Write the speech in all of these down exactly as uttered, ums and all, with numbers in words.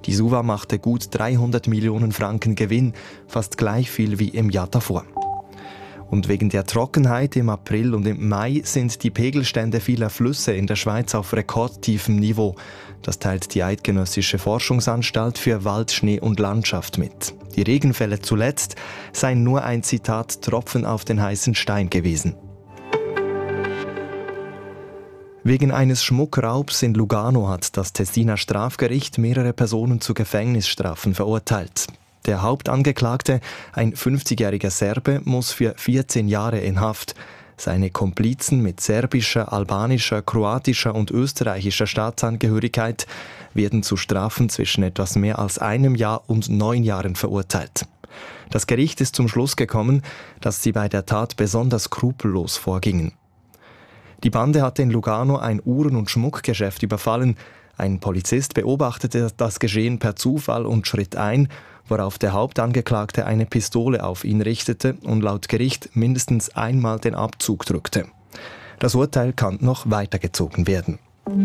Die Suva machte gut dreihundert Millionen Franken Gewinn, fast gleich viel wie im Jahr davor. Und wegen der Trockenheit im April und im Mai sind die Pegelstände vieler Flüsse in der Schweiz auf rekordtiefem Niveau. Das teilt die Eidgenössische Forschungsanstalt für Wald, Schnee und Landschaft mit. Die Regenfälle zuletzt seien nur ein Zitat Tropfen auf den heißen Stein gewesen. Wegen eines Schmuckraubs in Lugano hat das Tessiner Strafgericht mehrere Personen zu Gefängnisstrafen verurteilt. Der Hauptangeklagte, ein fünfzigjähriger Serbe, muss für vierzehn Jahre in Haft. Seine Komplizen mit serbischer, albanischer, kroatischer und österreichischer Staatsangehörigkeit werden zu Strafen zwischen etwas mehr als einem Jahr und neun Jahren verurteilt. Das Gericht ist zum Schluss gekommen, dass sie bei der Tat besonders skrupellos vorgingen. Die Bande hatte in Lugano ein Uhren- und Schmuckgeschäft überfallen. Ein Polizist beobachtete das Geschehen per Zufall und schritt ein, worauf der Hauptangeklagte eine Pistole auf ihn richtete und laut Gericht mindestens einmal den Abzug drückte. Das Urteil kann noch weitergezogen werden.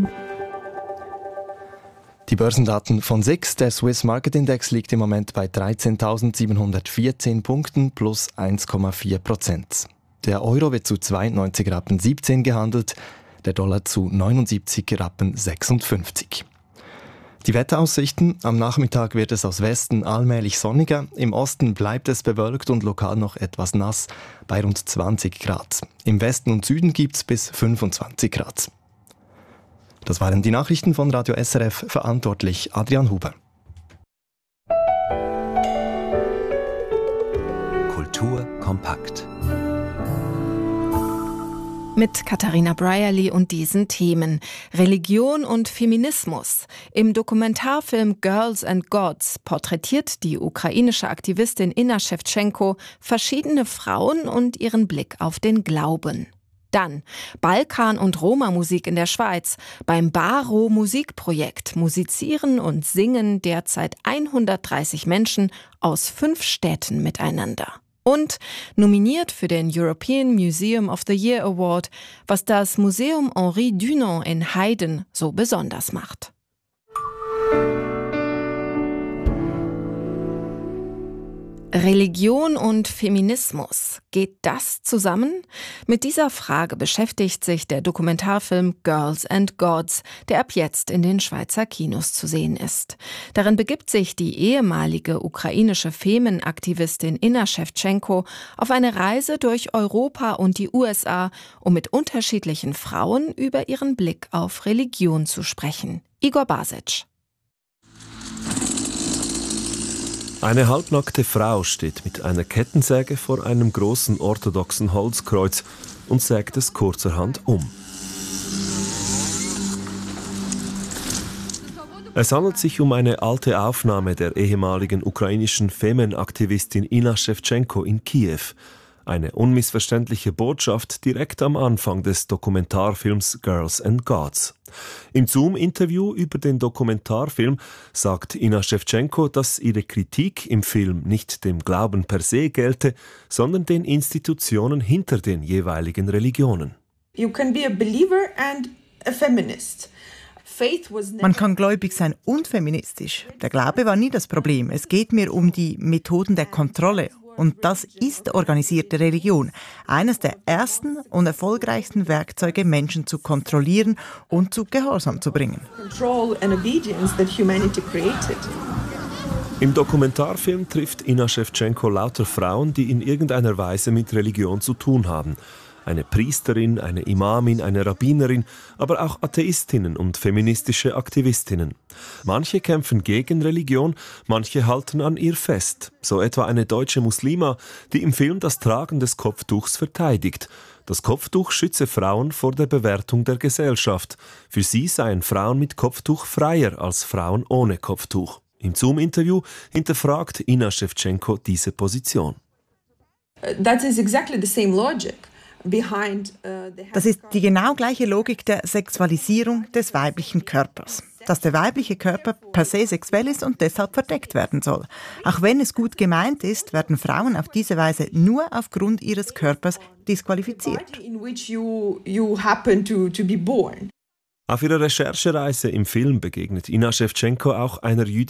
Die Börsendaten von S I X, der Swiss Market Index, liegt im Moment bei dreizehntausendsiebenhundertvierzehn Punkten plus eins Komma vier Prozent. Der Euro wird zu zweiundneunzig Rappen siebzehn gehandelt, der Dollar zu neunundsiebzig Rappen sechsundfünfzig. Die Wetteraussichten: Am Nachmittag wird es aus Westen allmählich sonniger, im Osten bleibt es bewölkt und lokal noch etwas nass bei rund zwanzig Grad. Im Westen und Süden gibt es bis fünfundzwanzig Grad. Das waren die Nachrichten von Radio S R F, verantwortlich Adrian Huber. Kultur kompakt. Mit Katharina Brierley und diesen Themen. Religion und Feminismus. Im Dokumentarfilm Girls and Gods porträtiert die ukrainische Aktivistin Inna Schewtschenko verschiedene Frauen und ihren Blick auf den Glauben. Dann Balkan- und Roma-Musik in der Schweiz. Beim Baro Musikprojekt musizieren und singen derzeit hundertdreißig Menschen aus fünf Städten miteinander. Und nominiert für den European Museum of the Year Award, was das Museum Henri Dunant in Heiden so besonders macht. Religion und Feminismus. Geht das zusammen? Mit dieser Frage beschäftigt sich der Dokumentarfilm Girls and Gods, der ab jetzt in den Schweizer Kinos zu sehen ist. Darin begibt sich die ehemalige ukrainische Femenaktivistin Inna Schewtschenko auf eine Reise durch Europa und die U S A, um mit unterschiedlichen Frauen über ihren Blick auf Religion zu sprechen. Igor Basic. Eine halbnackte Frau steht mit einer Kettensäge vor einem großen orthodoxen Holzkreuz und sägt es kurzerhand um. Es handelt sich um eine alte Aufnahme der ehemaligen ukrainischen Femenaktivistin Inna Schewtschenko in Kiew. Eine unmissverständliche Botschaft direkt am Anfang des Dokumentarfilms Girls and Gods. Im Zoom-Interview über den Dokumentarfilm sagt Inna Schewtschenko, dass ihre Kritik im Film nicht dem Glauben per se gelte, sondern den Institutionen hinter den jeweiligen Religionen. You can be a believer and a feminist. Man kann gläubig sein und feministisch. Der Glaube war nie das Problem. Es geht mir um die Methoden der Kontrolle. Und das ist organisierte Religion. Eines der ersten und erfolgreichsten Werkzeuge, Menschen zu kontrollieren und zu Gehorsam zu bringen. Im Dokumentarfilm trifft Inna Schewtschenko lauter Frauen, die in irgendeiner Weise mit Religion zu tun haben. Eine Priesterin, eine Imamin, eine Rabbinerin, aber auch Atheistinnen und feministische Aktivistinnen. Manche kämpfen gegen Religion, manche halten an ihr fest. So etwa eine deutsche Muslima, die im Film das Tragen des Kopftuchs verteidigt. Das Kopftuch schütze Frauen vor der Bewertung der Gesellschaft. Für sie seien Frauen mit Kopftuch freier als Frauen ohne Kopftuch. Im Zoom-Interview hinterfragt Inna Schewtschenko diese Position. That is exactly the same logic. Das ist die genau gleiche Logik der Sexualisierung des weiblichen Körpers. Dass der weibliche Körper per se sexuell ist und deshalb verdeckt werden soll. Auch wenn es gut gemeint ist, werden Frauen auf diese Weise nur aufgrund ihres Körpers disqualifiziert. Auf ihrer Recherchereise im Film begegnet Inna Schewtschenko auch einer jüdischen